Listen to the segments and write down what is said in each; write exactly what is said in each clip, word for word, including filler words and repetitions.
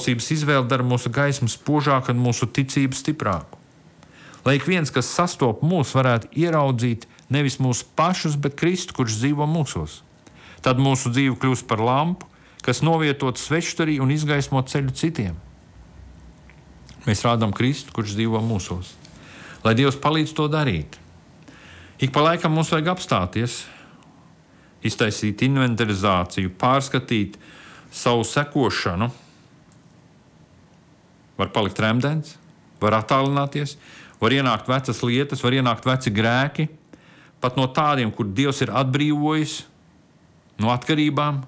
Paklausības izvēle dara mūsu gaismu spožāku un mūsu ticību stiprāku. Lai ik viens, kas sastop mūs, varētu ieraudzīt nevis mūsu pašus, bet Kristu, kurš dzīvo mūsos. Tad mūsu dzīve kļūst par lampu, kas novietot svešturī un izgaismo ceļu citiem. Mēs rādām Kristu, kurš dzīvo mūsos. Lai Dievs palīdz to darīt. Ik pa laikam mums vajag apstāties, iztaisīt inventarizāciju, pārskatīt savu sekošanu. Var palikt remdens, var attālināties, var ienākt vecas lietas, var ienākt veci grēki, pat no tādiem, kur Dievs ir atbrīvojis no atkarībām.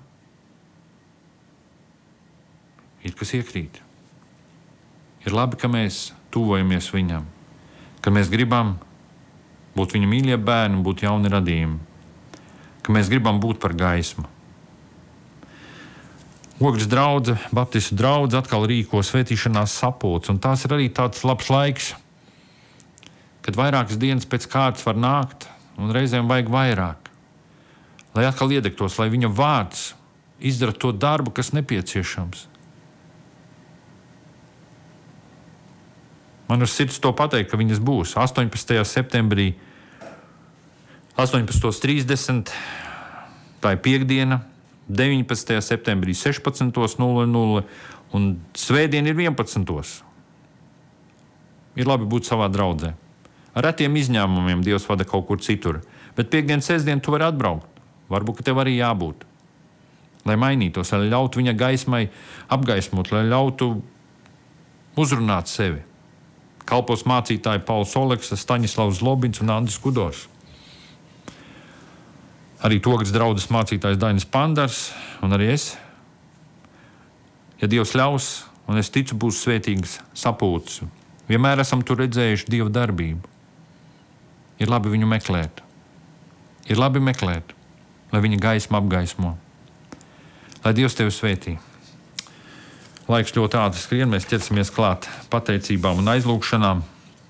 Ir kas iekrīt. Ir labi, ka mēs tuvojamies viņam, ka mēs gribam būt viņa mīļie bērni, būt jauni radījumi, ka mēs gribam būt par gaismu. Ogres draudze, baptistu draudze atkal rīko svētīšanās sapulces, un tās ir arī tāds labs laiks, kad vairākas dienas pēc kārtas var nākt, un reizēm vajag vairāk, lai atkal iedegtos, lai viņa vārds izdara to darbu, kas nepieciešams. Man ir sirds to pateikt, ka viņas būs astoņpadsmitajā septembrī, astoņpadsmit trīsdesmit, tā ir piekdiena, deviņpadsmitajā septembrī sešpadsmit nulle nulle un svētdien ir vienpadsmit. Ir labi būt savā draudzē. Ar retiem izņēmumiem Dievs vada kaut kur citur, bet piekdien, sestdien tu vari atbraukt. Varbūt, ka tev arī jābūt. Lai mainītos, lai ļautu viņa gaismai apgaismot, lai ļautu uzrunāt sevi. Kalpos mācītāji Pauls Oleks, Staņislavs Lobins un Andris Kudors. Arī Ogres draudzes mācītājs Dainis Pandars un arī es. Ja Dievs ļaus, un es ticu, būs svētīgas sapulces. Vienmēr esam tur redzējuši Dieva darbību. Ir labi viņu meklēt. Ir labi meklēt, lai viņa gaisma apgaismo. Lai Dievs tevi svētī. Laiks ļoti ātri skrien, mēs ķersimies klāt pateicībām un aizlūgšanām.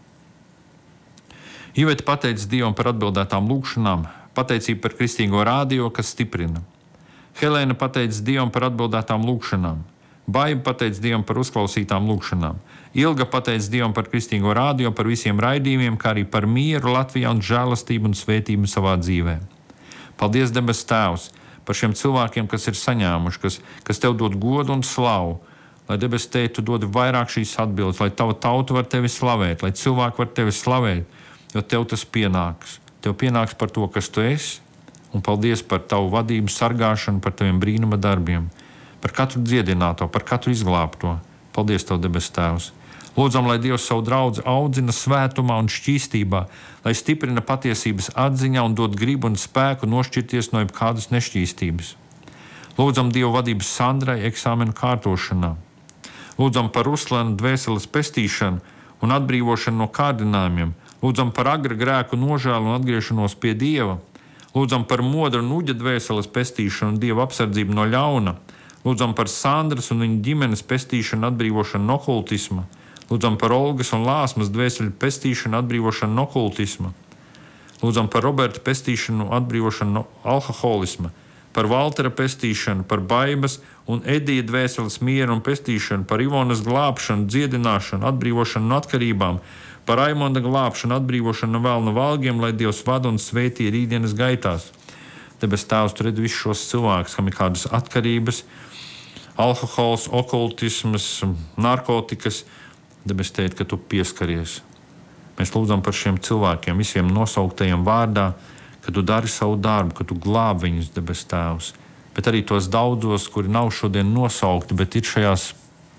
Iveta pateicis Dievam par atbildētām lūgšanām, pateicība par kristīgo rādio, kas stiprina. Helēna pateicis Dievam par atbildētām lūgšanām. Baiba pateicis Dievam par uzklausītām lūgšanām. Ilga pateicis Dievam par kristīgo rādio, par visiem raidījumiem, kā arī par mieru Latvijā un žēlastību un svētību savā dzīvē. Paldies, debes Tēvs, par šiem cilvēkiem, kas ir saņēmuši, kas, kas tev dod godu un slavu. Lai debes Tēti, tu dod vairāk šīs atbildes, lai tava tauta var tevi slavēt, lai cilvēki var tevi slavēt, jo tev tas pienāks. Tev pienāks par to, kas tu esi, un paldies par tavu vadību, sargāšanu, par taviem brīnuma darbiem, par katru dziedināto, par katru izglābto. Paldies tev, debes Tēvs. Lūdzam, lai Dievs savu draudzi audzina svētumā un šķīstībā, lai stiprina patiesības atziņā un dod gribu un spēku nošķirties no jebkādas nešķīstības. Lūdzam Dievu vadību Sandrai eksāmenu kārtošanā. Lūdzam par Ruslanu dvēseles pestīšanu un atbrīvošanu no kārdinājumiem. Lūdzam par agra grēku nožēlu un atgriešanos pie Dieva. Lūdzam par modra un uģa dvēseles pestīšanu un Dieva apsardzību no ļauna. Lūdzam par Sandras un viņa ģimenes pestīšanu, atbrīvošanu no okultisma. Lūdzam par Olgas un Lāsmas dvēseli pestīšanu, atbrīvošanu no okultisma. Lūdzam par Roberta pestīšanu, atbrīvošanu no alkoholisma. Par Valtera pestīšanu, par Baibas un Edija dvēseles mieru un pestīšanu, par Ivonas glābšanu, dziedināšanu, atbrīvošanu no atkarībām, par Raimonda glābšanu, atbrīvošanu no vēlna valgiem, lai Dievs vada un svētī rītdienas gaitās. Debes Tēvs, tu redzi visus šos cilvēkus, kam ir kādas atkarības, alkohols, okultisms, narkotikas. Debes Tēti, ka tu pieskaries. Mēs lūdzam par šiem cilvēkiem, visiem nosauktajiem vārdā, ka tu dari savu darbu, ka tu glābi viņus, debes Tēvs. Bet arī tos daudzos, kuri nav šodien nosaukti, bet ir šajās,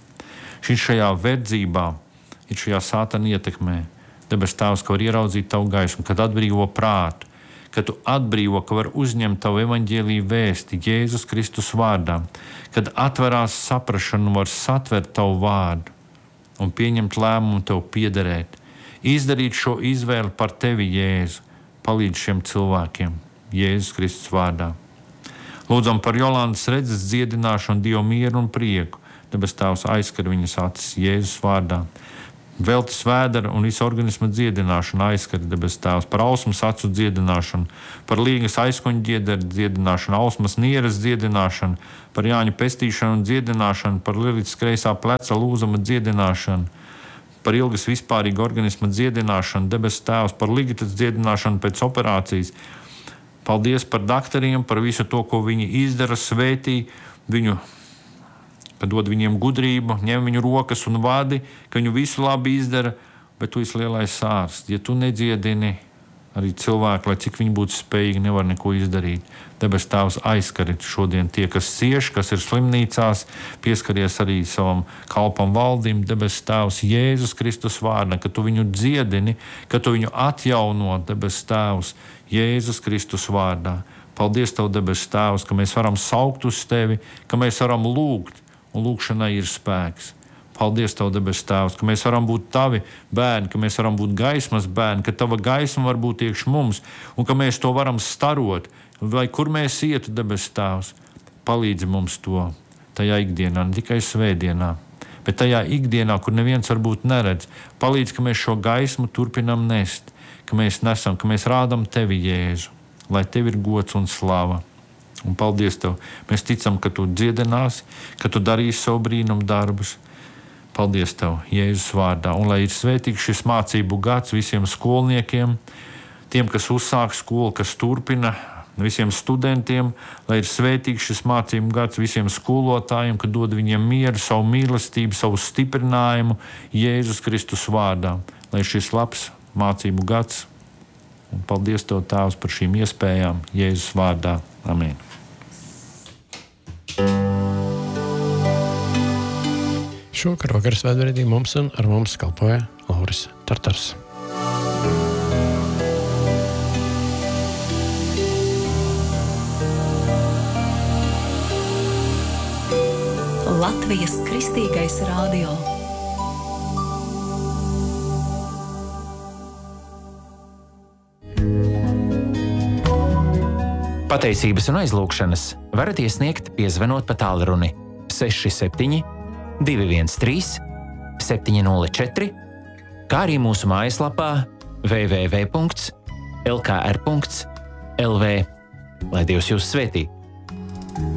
šajā verdzībā, ir šajā sātana ietekmē. Debes Tēvs, ka var ieraudzīt tavu gaismu, kad atbrīvo prātu, kad tu atbrīvo, ka var uzņemt tavu evaņģēliju vēsti Jēzus Kristus vārdā, kad atverās saprašanu, var satvert tavu vārdu un pieņemt lēmumu tev piederēt. Izdarīt šo izvēli par tevi, Jēzu. Palīdz šiem cilvēkiem, Jēzus Kristus vārdā. Lūdzam par Jolantas redzes dziedināšanu, Dievu mieru un prieku. Debes Tēvs, aizskar viņas acis Jēzus vārdā. velti svēdara un visu organismu dziedināšanu, aizskari debes Tēvs, par ausmas acu dziedināšanu, par līgas aizkuņu ģiedera dziedināšanu, ausmas nieres dziedināšanu, par Jāņu pestīšanu un dziedināšanu, par Lilītas kreisā pleca lūzuma dziedināšanu, par ilgas vispārīgu organismu dziedināšanu, debes Tēvs, par ligitas dziedināšanu pēc operācijas. Paldies par daktariem, par visu to, ko viņi izdara, svētī viņu, ka dod viņiem gudrību, ņem viņu rokas un vadi, ka viņu visu labi izdara, bet tu esi lielais ārsts. Ja tu nedziedini arī cilvēku, lai cik viņi būtu spējīgi, nevar neko izdarīt. Debes Tēvs, aizskari šodien tie, kas cieš, kas ir slimnīcās, pieskaries arī savam kalpam valdim, debes Tēvs, Jēzus Kristus vārdā, ka tu viņu dziedini, ka tu viņu atjauno, debes Tēvs, Jēzus Kristus vārdā. Paldies Tev, debes Tēvs, ka mēs varam saukt uz Tevi, ka mēs varam lūgt, un lūkšanai ir spēks. Paldies Tev, debes Tēvs, ka mēs varam būt Tavi bērni, ka mēs varam būt gaismas bērni, ka Tava gaisma var būt iekš mums, un ka mēs to varam starot, vai kur mēs ietu, debes Tēvs. Palīdzi mums to tajā ikdienā, ne tikai svētdienā, bet tajā ikdienā, kur neviens varbūt neredz. Palīdzi, ka mēs šo gaismu turpinam nest, ka mēs nesam, ka mēs rādam Tevi, Jēzu, lai Tev ir gods un slava. Un paldies Tev. Mēs ticam, ka Tu dziedināsi, ka Tu darīsi savu brīnumu darbus. Paldies Tev, Jēzus vārdā. Un lai ir svētīgs šis mācību gads visiem skolniekiem, tiem, kas uzsāk skolu, kas turpina, visiem studentiem, lai ir svētīgs šis mācību gads visiem skolotājiem, ka dod viņiem mieru, savu mīlestību, savu stiprinājumu Jēzus Kristus vārdā. Lai šis labs mācību gads. Un paldies Tev, Tēvs, par šīm iespējām Jēzus vārdā. Amen. Šokar vakaras svētdienā mums un ar mums kalpoja Lauris Tartars. Latvijas Kristīgais radio. Pateicības un aizlūgšanas varat iesniegt, piezvanot pa tālruni seši septiņi, divi viens trīs, septiņi nulle četri, kā arī mūsu mājaslapā w w w punkts l k r punkts l v. Lai Dievs jūs svētī!